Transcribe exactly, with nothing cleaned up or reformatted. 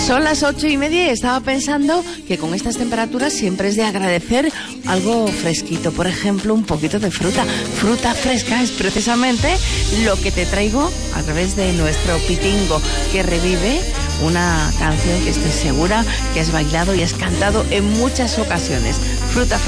Son las ocho y media y estaba pensando que con estas temperaturas siempre es de agradecer algo fresquito. Por ejemplo, un poquito de fruta. Fruta fresca es precisamente lo que te traigo a través de nuestro Pitingo, que revive una canción que estoy segura que has bailado y has cantado en muchas ocasiones. Fruta fresca.